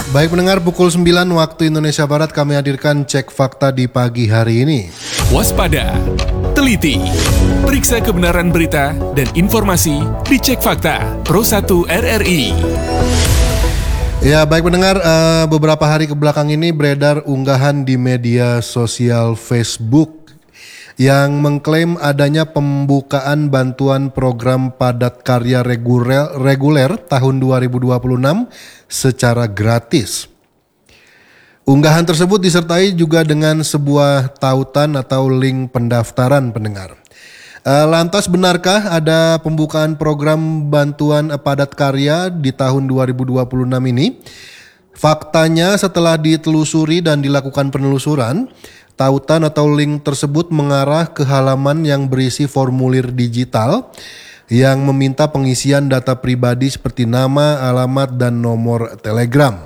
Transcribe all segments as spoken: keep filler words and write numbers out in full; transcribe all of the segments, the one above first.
Baik pendengar, pukul sembilan waktu Indonesia Barat kami hadirkan cek fakta di pagi hari ini. Waspada, teliti, periksa kebenaran berita dan informasi di Cek Fakta Pro satu R R I. Ya baik pendengar, uh, beberapa hari kebelakang ini beredar unggahan di media sosial Facebook yang mengklaim adanya pembukaan bantuan program padat karya reguler, reguler tahun dua ribu dua puluh enam secara gratis. Unggahan tersebut disertai juga dengan sebuah tautan atau link pendaftaran pendengar. Lantas benarkah ada pembukaan program bantuan padat karya di tahun dua ribu dua puluh enam ini? Faktanya setelah ditelusuri dan dilakukan penelusuran, tautan atau link tersebut mengarah ke halaman yang berisi formulir digital yang meminta pengisian data pribadi seperti nama, alamat, dan nomor telegram.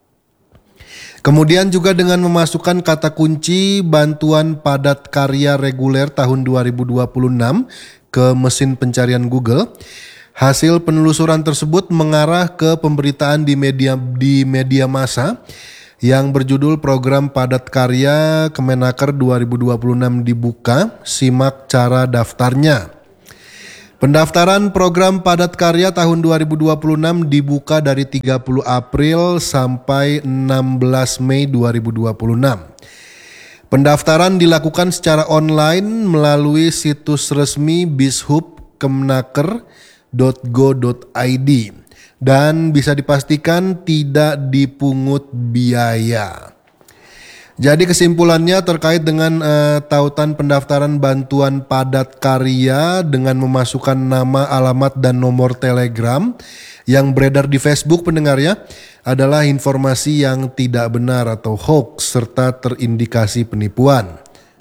Kemudian juga dengan memasukkan kata kunci bantuan padat karya reguler tahun dua ribu dua puluh enam ke mesin pencarian Google, hasil penelusuran tersebut mengarah ke pemberitaan di media di media massa yang berjudul Program Padat Karya Kemenaker dua ribu dua puluh enam dibuka, simak cara daftarnya. Pendaftaran program padat karya tahun dua ribu dua puluh enam dibuka dari tiga puluh April sampai enam belas Mei dua ribu dua puluh enam. Pendaftaran dilakukan secara online melalui situs resmi bishub kemenaker dot go dot i d dan bisa dipastikan tidak dipungut biaya. Jadi kesimpulannya terkait dengan uh, tautan pendaftaran bantuan padat karya dengan memasukkan nama, alamat, dan nomor telegram yang beredar di Facebook pendengar ya, adalah informasi yang tidak benar atau hoax serta terindikasi penipuan.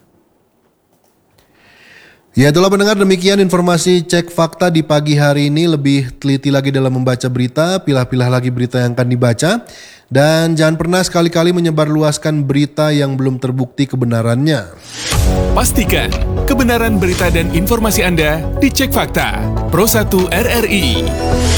Ya itulah pendengar, demikian informasi cek fakta di pagi hari ini. Lebih teliti lagi dalam membaca berita, pilah-pilah lagi berita yang akan dibaca. Dan jangan pernah sekali-kali menyebarluaskan berita yang belum terbukti kebenarannya. Pastikan kebenaran berita dan informasi Anda di Cek Fakta Pro satu R R I.